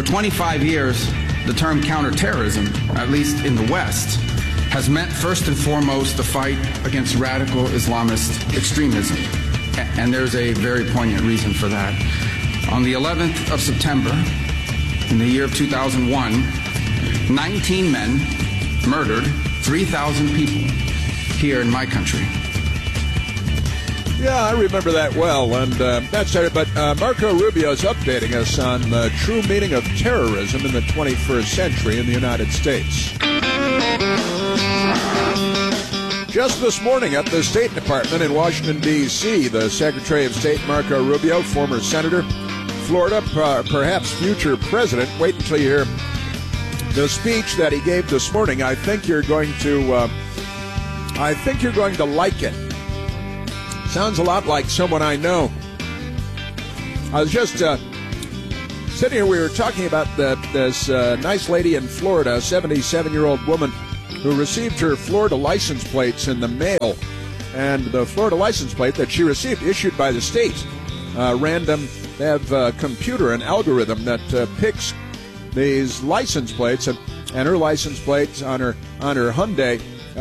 For 25 years, the term counterterrorism, at least in the West, has meant first and foremost the fight against radical Islamist extremism. And there's a very poignant reason for that. On the 11th of September, in the year of 2001, 19 men murdered 3,000 people here in my country. Yeah, I remember that well, and that's it. But Marco Rubio is updating us on the true meaning of terrorism in the 21st century in the United States. Just this morning at the State Department in Washington, D.C., the Secretary of State, Marco Rubio, former senator, Florida, perhaps future president. Wait until you hear the speech that he gave this morning. I think you're going to like it. Sounds a lot like someone I know. I was just sitting here. We were talking about this nice lady in Florida, a 77-year-old woman who received her Florida license plates in the mail. And the Florida license plate that she received, issued by the state, random, they have a computer, an algorithm that picks these license plates, and her license plates on her Hyundai,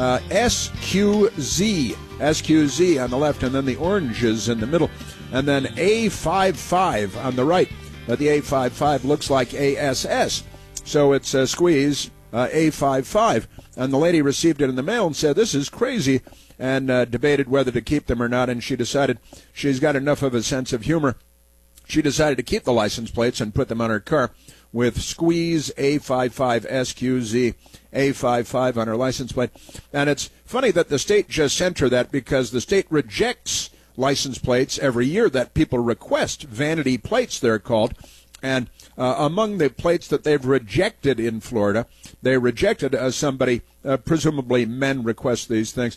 SQZ on the left, and then the oranges in the middle, and then A55 on the right. But the A55 looks like ASS, so it's a squeeze A55. And the lady received it in the mail and said, "This is crazy," and debated whether to keep them or not. And she decided she's got enough of a sense of humor. She decided to keep the license plates and put them on her car with squeeze A55 SQZ A55 on her license plate. And it's funny that the state just sent her that, because the state rejects license plates every year that people request. Vanity plates, they're called. And among the plates that they've rejected in Florida, they rejected somebody, presumably men request these things,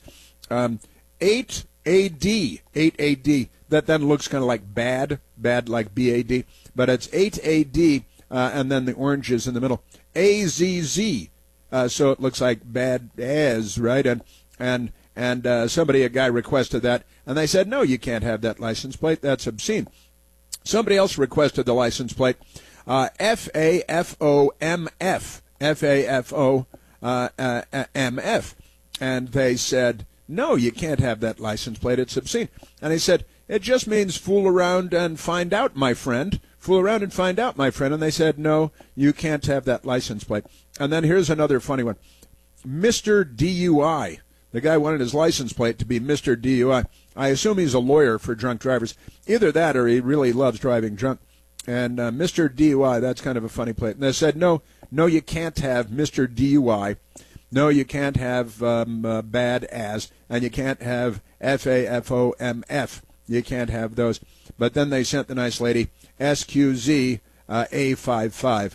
8AD, that then looks kind of like bad like BAD, but it's 8AD, and then the oranges in the middle, AZZ, so it looks like bad as, right? And a guy requested that, and they said, no, you can't have that license plate, that's obscene. Somebody else requested the license plate, FAFOMF, FAFOMF, and they said, no, you can't have that license plate, it's obscene. And he said, it just means fool around and find out, my friend. Fool around and find out, my friend. And they said, no, you can't have that license plate. And then here's another funny one. Mr. DUI. The guy wanted his license plate to be Mr. DUI. I assume he's a lawyer for drunk drivers. Either that or he really loves driving drunk. And Mr. DUI, that's kind of a funny plate. And they said, no, you can't have Mr. DUI. No, you can't have bad as, and you can't have FAFOMF. You can't have those. But then they sent the nice lady SQZ A55.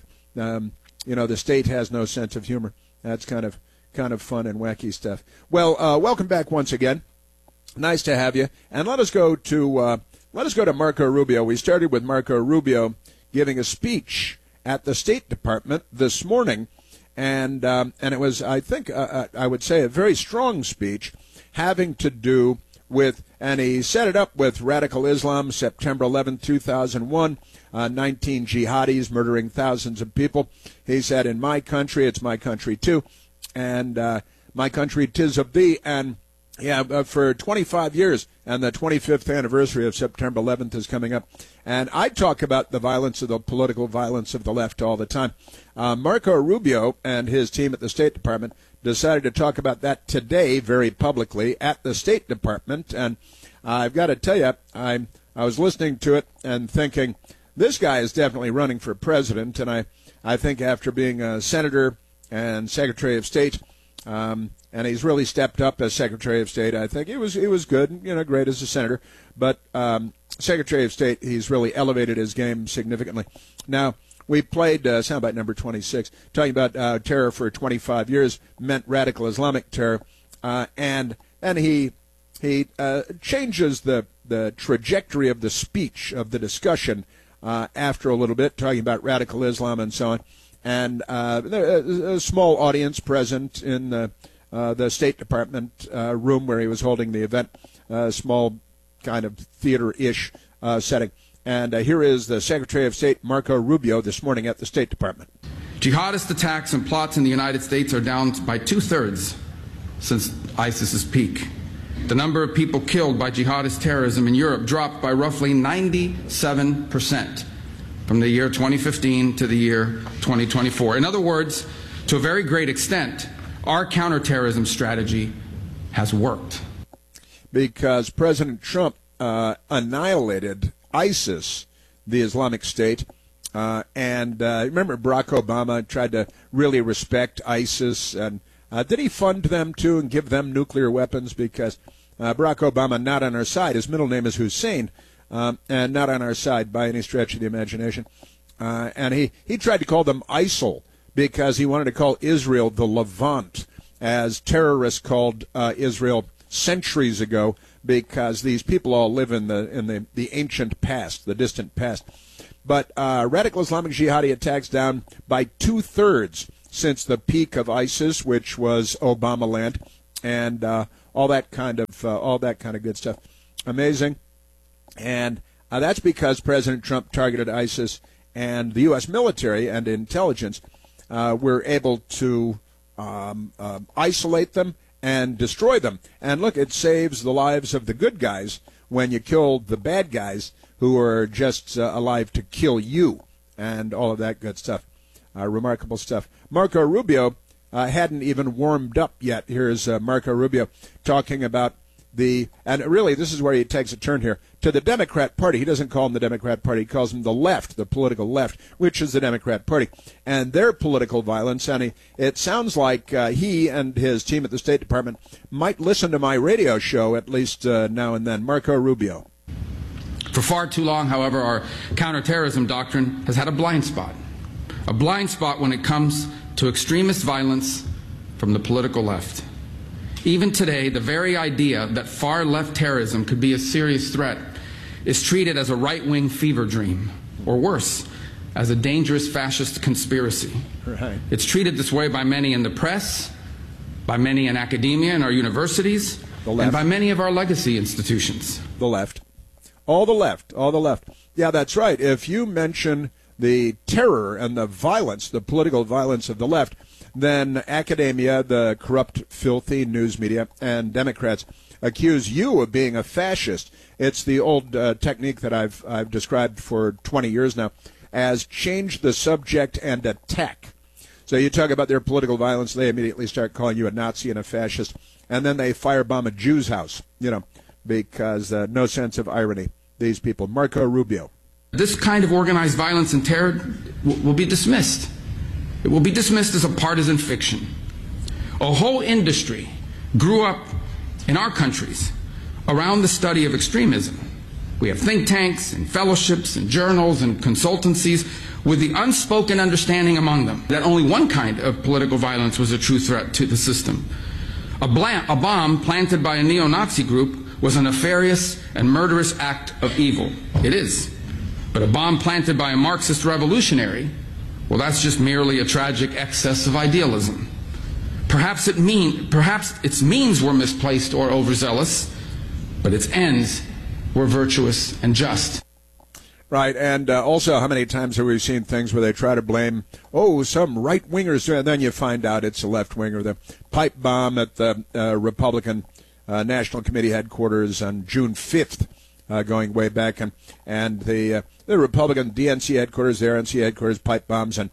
The state has no sense of humor. That's kind of fun and wacky stuff. Well, welcome back once again. Nice to have you. And let us go to Marco Rubio. We started with Marco Rubio giving a speech at the State Department this morning, and it was, I think, I would say, a very strong speech having to do with, and he set it up with radical Islam, September 11, 2001, 19 jihadis murdering thousands of people. He said, in my country, it's my country too, and my country 'tis of thee. And yeah, for 25 years, and the 25th anniversary of September 11th is coming up. And I talk about the violence of the political violence of the left all the time. Marco Rubio and his team at the State Department decided to talk about that today very publicly at the State Department. And I've got to tell you, I was listening to it and thinking, this guy is definitely running for president. And I think after being a senator and Secretary of State, and he's really stepped up as Secretary of State. I think he was good, great as a senator. But Secretary of State, he's really elevated his game significantly. Now, we played soundbite number 26, talking about terror for 25 years meant radical Islamic terror, and he changes the trajectory of the speech, of the discussion, after a little bit, talking about radical Islam and so on. And a small audience present in the State Department room where he was holding the event, small kind of theater-ish setting. And here is the Secretary of State, Marco Rubio, this morning at the State Department. Jihadist attacks and plots in the United States are down by 2/3 since ISIS's peak. The number of people killed by jihadist terrorism in Europe dropped by roughly 97% from the year 2015 to the year 2024. In other words, to a very great extent, our counterterrorism strategy has worked. Because President Trump annihilated ISIS, the Islamic State, and remember Barack Obama tried to really respect ISIS, and did he fund them too and give them nuclear weapons? Because Barack Obama, not on our side, his middle name is Hussein, and not on our side by any stretch of the imagination. And he tried to call them ISIL because he wanted to call Israel the Levant, as terrorists called Israel centuries ago, because these people all live in the ancient past, the distant past. But radical Islamic jihadi attacks down by 2/3 since the peak of ISIS, which was Obama land, and all that kind of good stuff. Amazing. And that's because President Trump targeted ISIS, and the U.S. military and intelligence were able to isolate them and destroy them. And look, it saves the lives of the good guys when you kill the bad guys who are just alive to kill you, and all of that good stuff. Remarkable stuff. Marco Rubio hadn't even warmed up yet. Here's Marco Rubio talking about and really this is where he takes a turn here, to the Democrat Party. He doesn't call them the Democrat Party. He calls them the left, the political left, which is the Democrat Party, and their political violence. And it sounds like he and his team at the State Department might listen to my radio show at least now and then. Marco Rubio. For far too long, however, our counterterrorism doctrine has had a blind spot when it comes to extremist violence from the political left. Even today, the very idea that far-left terrorism could be a serious threat is treated as a right-wing fever dream, or worse, as a dangerous fascist conspiracy. Right. It's treated this way by many in the press, by many in academia and our universities, and by many of our legacy institutions. The left. All the left. All the left. Yeah, that's right. If you mention the terror and the violence, the political violence of the left, then academia, the corrupt, filthy news media, and Democrats accuse you of being a fascist. It's the old technique that I've described for 20 years now as change the subject and attack. So you talk about their political violence, they immediately start calling you a Nazi and a fascist, and then they firebomb a Jew's house, because no sense of irony. These people. Marco Rubio. This kind of organized violence and terror will be dismissed. It will be dismissed as a partisan fiction. A whole industry grew up in our countries around the study of extremism. We have think tanks and fellowships and journals and consultancies with the unspoken understanding among them that only one kind of political violence was a true threat to the system. A bomb planted by a neo-Nazi group was a nefarious and murderous act of evil. It is. But a bomb planted by a Marxist revolutionary, well, that's just merely a tragic excess of idealism. Perhaps its means were misplaced or overzealous, but its ends were virtuous and just. Right, and also how many times have we seen things where they try to blame, some right-wingers, and then you find out it's a left-winger. The pipe bomb at the Republican National Committee headquarters on June 5th, going way back, and the Republican DNC headquarters, the RNC headquarters, pipe bombs, and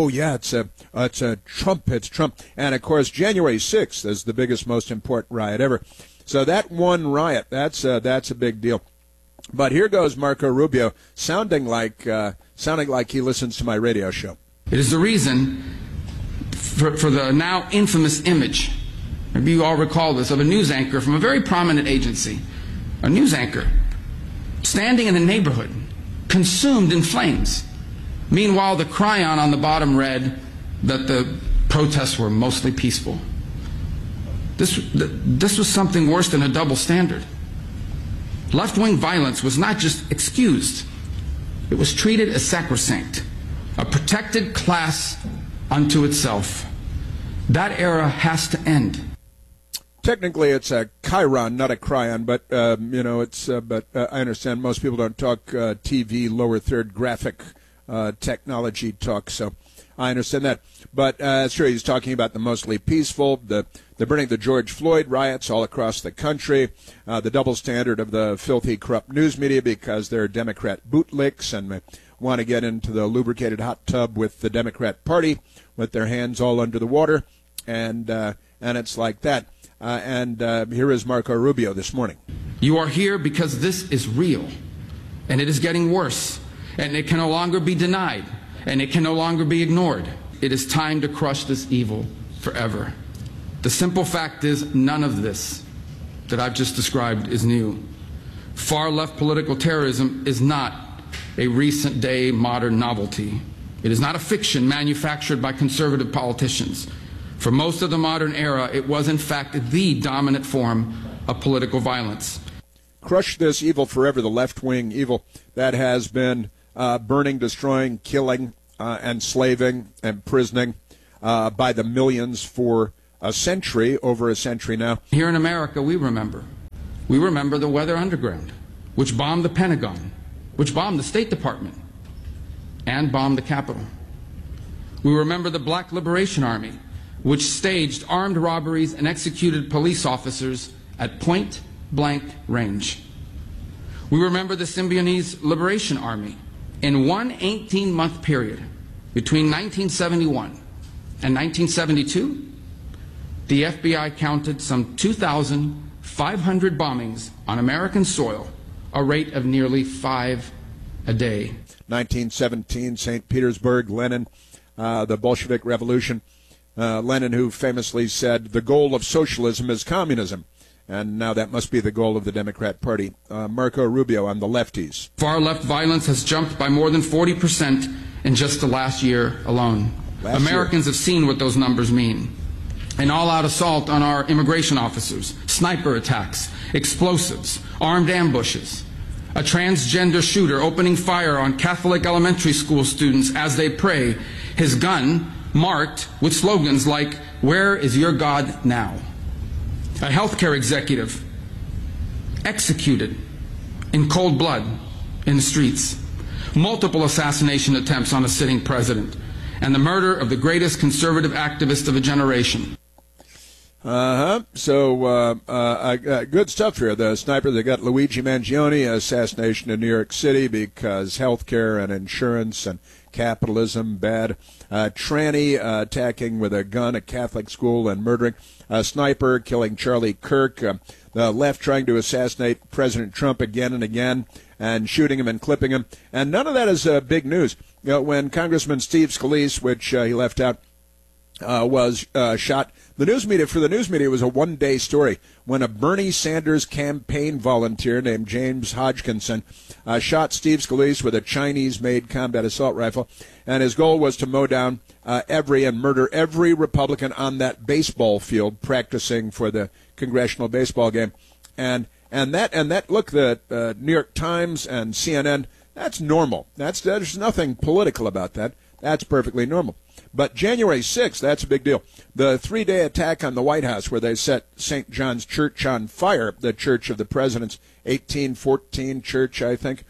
it's Trump, and of course January 6th is the biggest, most important riot ever. So that one riot, that's a big deal. But here goes Marco Rubio, sounding like he listens to my radio show. It is the reason for the now infamous image. Maybe you all recall this, of a news anchor from a very prominent agency, a news anchor standing in a neighborhood consumed in flames. Meanwhile, the chyron on the bottom read that the protests were mostly peaceful. This was something worse than a double standard. Left-wing violence was not just excused, it was treated as sacrosanct, a protected class unto itself. That era has to end. Technically, it's a chyron, not a cryon, but I understand most people don't talk TV lower third graphic technology talk, so I understand that. But sure, he's talking about the mostly peaceful, the burning the George Floyd riots all across the country, the double standard of the filthy, corrupt news media because they're Democrat bootlicks and want to get into the lubricated hot tub with the Democrat Party with their hands all under the water, and it's like that. Here is Marco Rubio this morning. You are here because this is real, and it is getting worse, and it can no longer be denied, and it can no longer be ignored. It is time to crush this evil forever. The simple fact is none of this that I've just described is new. Far-left political terrorism is not a recent-day modern novelty. It is not a fiction manufactured by conservative politicians. For most of the modern era, it was in fact the dominant form of political violence. Crush this evil forever, the left-wing evil that has been burning, destroying, killing, enslaving, imprisoning by the millions for a century, over a century now. Here in America, we remember. We remember the Weather Underground, which bombed the Pentagon, which bombed the State Department, and bombed the Capitol. We remember the Black Liberation Army, which staged armed robberies and executed police officers at point-blank range. We remember the Symbionese Liberation Army. In one 18-month period, between 1971 and 1972, the FBI counted some 2,500 bombings on American soil, a rate of nearly 5 a day. 1917, St. Petersburg, Lenin, the Bolshevik Revolution. Lenin, who famously said, the goal of socialism is communism. And now that must be the goal of the Democrat Party. Marco Rubio on the lefties. Far-left violence has jumped by more than 40% in just the last year alone. Americans have seen what those numbers mean. An all-out assault on our immigration officers, sniper attacks, explosives, armed ambushes, a transgender shooter opening fire on Catholic elementary school students as they pray, his gun marked with slogans like, "Where is your God now?" A healthcare executive executed in cold blood in the streets. Multiple assassination attempts on a sitting president. And the murder of the greatest conservative activist of a generation. So good stuff here. The sniper that got Luigi Mangione, assassination in New York City because healthcare and insurance and capitalism bad. Tranny attacking with a gun a Catholic school and murdering. A sniper killing Charlie Kirk. The left trying to assassinate President Trump again and again and shooting him and clipping him. And none of that is big news. You know, when Congressman Steve Scalise, which he left out, was shot, the news media it was a one-day story when a Bernie Sanders campaign volunteer named James Hodgkinson shot Steve Scalise with a Chinese-made combat assault rifle, and his goal was to mow down and murder every Republican on that baseball field practicing for the congressional baseball game. And that look, the New York Times and CNN, that's normal. There's nothing political about that. That's perfectly normal. But January 6th, that's a big deal. The 3-day attack on the White House where they set St. John's Church on fire, the Church of the President's 1814 church, I think,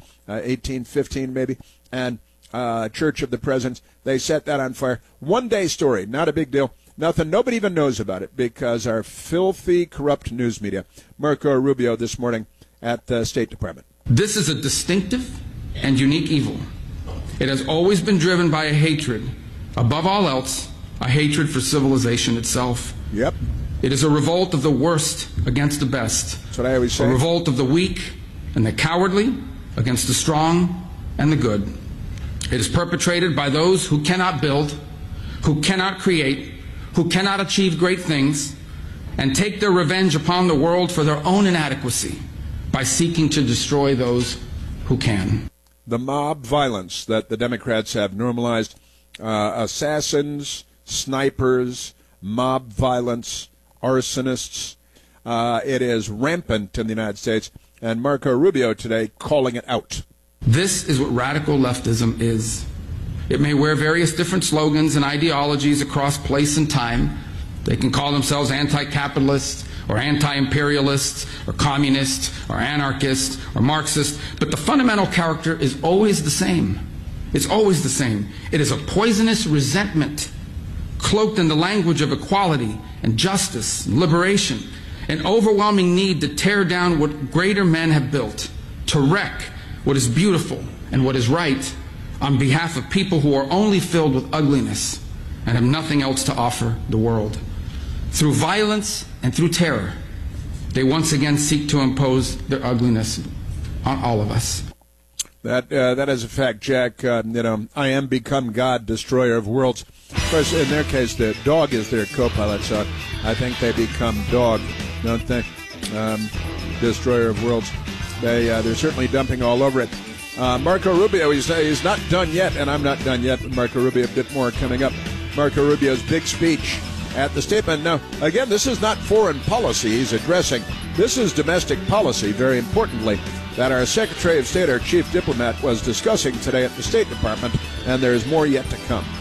1815 maybe, and Church of the President's, they set that on fire. One-day story, not a big deal. Nothing, nobody even knows about it because our filthy, corrupt news media. Marco Rubio this morning at the State Department. This is a distinctive and unique evil. It has always been driven by a hatred, above all else, a hatred for civilization itself. Yep. It is a revolt of the worst against the best. That's what I always say. A revolt of the weak and the cowardly against the strong and the good. It is perpetrated by those who cannot build, who cannot create, who cannot achieve great things, and take their revenge upon the world for their own inadequacy by seeking to destroy those who can. The mob violence that the Democrats have normalized, assassins, snipers, mob violence, arsonists, it is rampant in the United States, and Marco Rubio today calling it out. This is what radical leftism is. It may wear various different slogans and ideologies across place and time. They can call themselves anti-capitalist or anti-imperialist, or communist, or anarchist, or Marxist, but the fundamental character is always the same. It's always the same. It is a poisonous resentment, cloaked in the language of equality and justice and liberation, an overwhelming need to tear down what greater men have built, to wreck what is beautiful and what is right on behalf of people who are only filled with ugliness and have nothing else to offer the world. Through violence and through terror, they once again seek to impose their ugliness on all of us. That is a fact, Jack. I am become God, destroyer of worlds. Of course, in their case, the dog is their co-pilot, so I think they become dog, don't they? Destroyer of worlds. They're certainly dumping all over it. Marco Rubio, he's not done yet, and I'm not done yet with Marco Rubio. A bit more coming up. Marco Rubio's big speech at the statement. Now, again, this is not foreign policy he's addressing. This is domestic policy, very importantly, that our Secretary of State, our chief diplomat, was discussing today at the State Department, and there's more yet to come.